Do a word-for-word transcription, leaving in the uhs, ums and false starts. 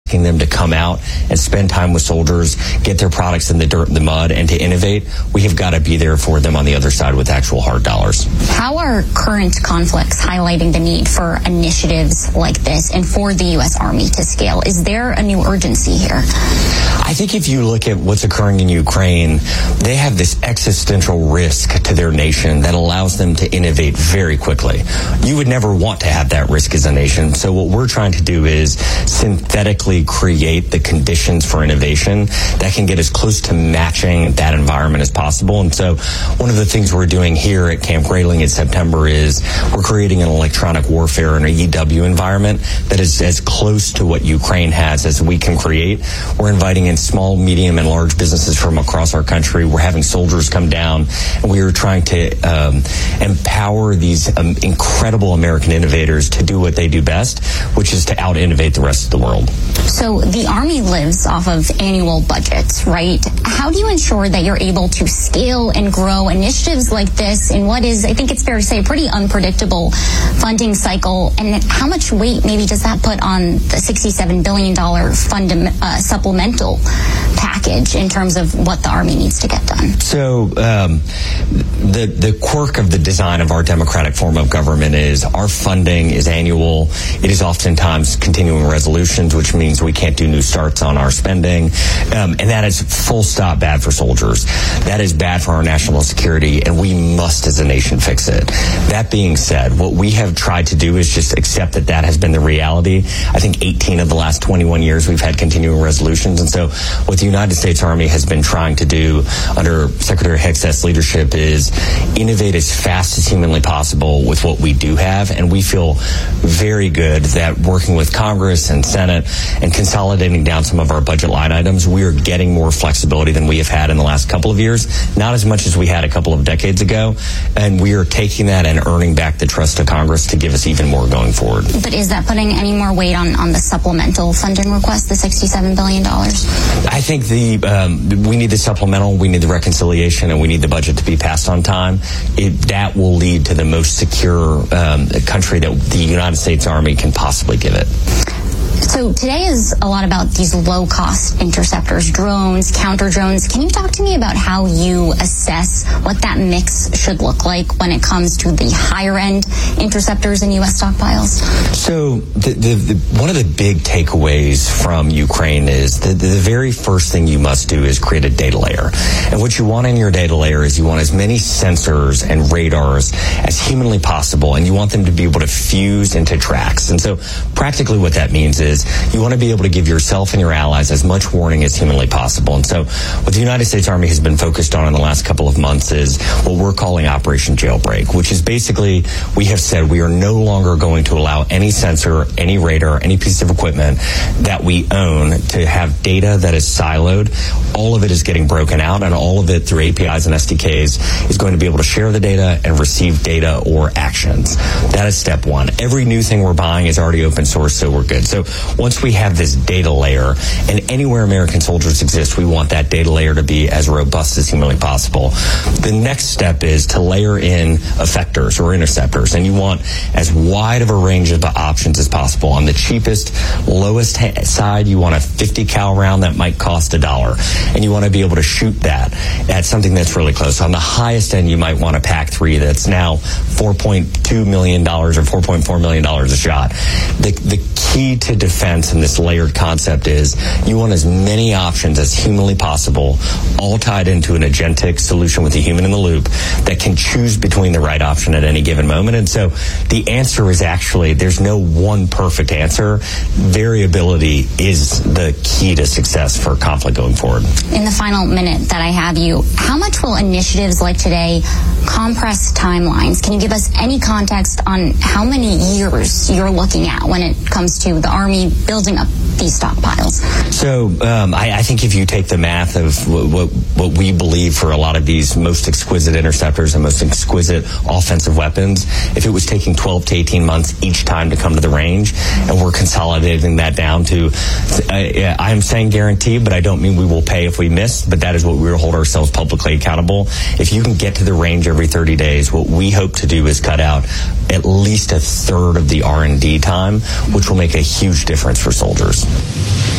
them to come out and spend time with soldiers, get their products in the dirt and the mud, and to innovate, we have got to be there for them on the other side with actual hard dollars. How are current conflicts highlighting the need for initiatives like this and for the U S Army to scale? Is there a new urgency here? I think if you look at what's occurring in Ukraine, they have this existential risk to their nation that allows them to innovate very quickly. You would never want to have that risk as a nation. So what we're trying to do is synthetically create the conditions for innovation that can get as close to matching that environment as possible. And so one of the things we're doing here at Camp Grayling in September is we're creating an electronic warfare and a E W environment that is as close to what Ukraine has as we can create. We're inviting in small, medium, and large businesses from across our country. We're having soldiers come down, and we are trying to um, empower these um, incredible American innovators to do what they do best, which is to out-innovate the rest of the world. So the Army lives off of annual budgets, right? How do you ensure that you're able to scale and grow initiatives like this in what is, I think it's fair to say, a pretty unpredictable funding cycle? And how much weight maybe does that put on the sixty-seven billion dollars fundam- uh, supplemental package in terms of what the Army needs to get done? So um, the, the quirk of the design of our democratic form of government is our funding is annual. It is oftentimes continuing resolutions, which means we can't do new starts on our spending. Um, and that is full stop bad for soldiers. That is bad for our national security, and we must as a nation fix it. That being said, what we have tried to do is just accept that that has been the reality. I think eighteen of the last twenty-one years we've had continuing resolutions. And so what the United States Army has been trying to do under Secretary Hegseth's leadership is innovate as fast as humanly possible with what we do have. And we feel very good that working with Congress and Senate and consolidating down some of our budget line items, we are getting more flexibility than we have had in the last couple of years, not as much as we had a couple of decades ago. And we are taking that and earning back the trust of Congress to give us even more going forward. But is that putting any more weight on, on the supplemental funding request, the sixty-seven billion dollars? I think the um, we need the supplemental, we need the reconciliation, and we need the budget to be passed on time. It, that will lead to the most secure um, country that the United States Army can possibly give it. So today is a lot about these low-cost interceptors, drones, counter-drones. Can you talk to me about how you assess what that mix should look like when it comes to the higher-end interceptors in U S stockpiles? So the, the, the, one of the big takeaways from Ukraine is that the very first thing you must do is create a data layer. And what you want in your data layer is you want as many sensors and radars as humanly possible, and you want them to be able to fuse into tracks. And so practically what that means is you want to be able to give yourself and your allies as much warning as humanly possible. And so what the United States Army has been focused on in the last couple of months is what we're calling Operation Jailbreak, which is basically we have said we are no longer going to allow any sensor, any radar, any piece of equipment that we own to have data that is siloed. All of it is getting broken out, and all of it through A P Is and S D Ks is going to be able to share the data and receive data or actions. That is step one. Every new thing we're buying is already open source, so we're good. So once we have this data layer, and anywhere American soldiers exist, we want that data layer to be as robust as humanly possible. The next step is to layer in effectors or interceptors, and you want as wide of a range of options as possible. On the cheapest, lowest side, you want a fifty cal round that might cost a dollar, and you want to be able to shoot that at something that's really close. On the highest end, you might want a P A C three that's now four point two million dollars or four point four million dollars a shot. The, the key to defense in this layered concept is you want as many options as humanly possible, all tied into an agentic solution with a human in the loop that can choose between the right option at any given moment. And so the answer is actually there's no one perfect answer. Variability is the key to success for conflict going forward. In the final minute that I have you, how much will initiatives like today compress timelines? Can you give us any context on how many years you're looking at when it comes to the Army building up these stockpiles? So um, I, I think if you take the math of what, what, what we believe for a lot of these most exquisite interceptors and most exquisite offensive weapons, if it was taking twelve to eighteen months each time to come to the range, and we're consolidating that down to, uh, I'm saying guarantee, but I don't mean we will pay if we miss, but that is what we will hold ourselves publicly accountable. If you can get to the range every thirty days, what we hope to do is cut out at least a third of the R and D time, which will make a huge difference for soldiers.